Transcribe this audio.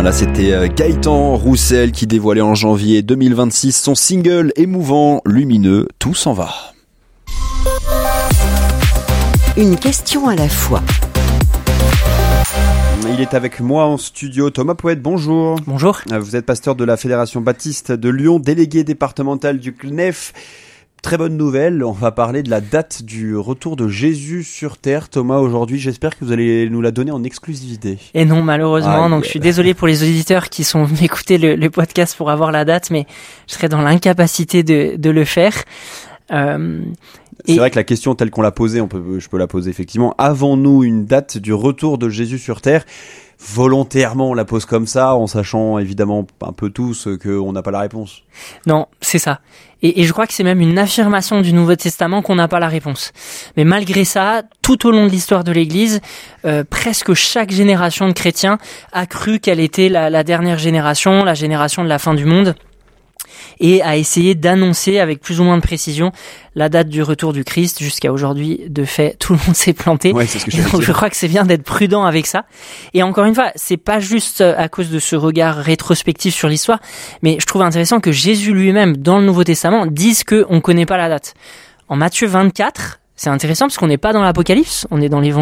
Voilà, c'était Gaëtan Roussel qui dévoilait en janvier 2026 son single émouvant, lumineux, Tout s'en va. Une question à la fois. Il est avec moi en studio, Thomas Poète, bonjour. Bonjour. Vous êtes pasteur de la Fédération Baptiste de Lyon, délégué départemental du CNEF. Très bonne nouvelle, on va parler de la date du retour de Jésus sur terre. Thomas, aujourd'hui, j'espère que vous allez nous la donner en exclusivité. Et non, malheureusement, donc je suis désolé pour les auditeurs qui sont venus écouter le podcast pour avoir la date, mais je serai dans l'incapacité de le faire. C'est vrai que la question telle qu'on l'a posée, je peux la poser effectivement. Avons-nous une date du retour de Jésus sur terre ? Volontairement, on la pose comme ça, en sachant évidemment un peu tous qu'on n'a pas la réponse. Non, c'est ça. Et je crois que c'est même une affirmation du Nouveau Testament qu'on n'a pas la réponse. Mais malgré ça, tout au long de l'histoire de l'Église, presque chaque génération de chrétiens a cru qu'elle était la dernière génération, la génération de la fin du monde, et a essayé d'annoncer avec plus ou moins de précision la date du retour du Christ. Jusqu'à aujourd'hui, de fait, tout le monde s'est planté. Ouais, c'est ce que je crois que c'est bien d'être prudent avec ça. Et encore une fois, c'est pas juste à cause de ce regard rétrospectif sur l'histoire, mais je trouve intéressant que Jésus lui-même, dans le Nouveau Testament, dise qu'on connaît pas la date. En Matthieu 24, c'est intéressant parce qu'on n'est pas dans l'Apocalypse, on est dans l'Évangile.